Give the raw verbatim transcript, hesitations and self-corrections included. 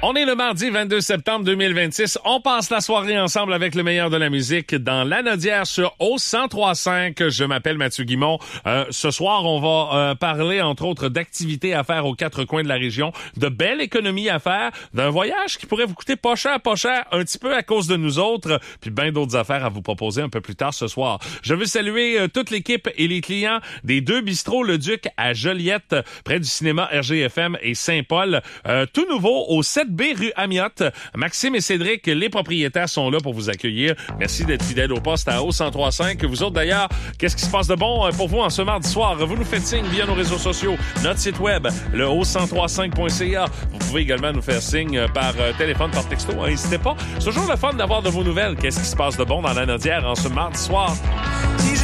On est le mardi vingt-deux septembre deux mille vingt-six. On passe la soirée ensemble avec le meilleur de la musique dans l'Anaudière sur O cent trois virgule cinq. Je m'appelle Mathieu Guimont. Euh, ce soir, on va euh, parler, entre autres, d'activités à faire aux quatre coins de la région, de belles économies à faire, d'un voyage qui pourrait vous coûter pas cher, pas cher, un petit peu à cause de nous autres, puis bien d'autres affaires à vous proposer un peu plus tard ce soir. Je veux saluer euh, toute l'équipe et les clients des deux bistrots Le Duc à Joliette, près du cinéma R G F M et Saint-Paul. Euh, tout nouveau au sept B rue Amiotte. Maxime et Cédric, les propriétaires, sont là pour vous accueillir. Merci d'être fidèles au poste à O cent trois virgule cinq. Vous autres, d'ailleurs, qu'est-ce qui se passe de bon pour vous en ce mardi soir? Vous nous faites signe via nos réseaux sociaux, notre site web, le O cent trois virgule cinq point C A. Vous pouvez également nous faire signe par euh, téléphone, par texto. N'hésitez pas. C'est toujours le fun d'avoir de vos nouvelles. Qu'est-ce qui se passe de bon dans l'Anaudière en ce mardi soir?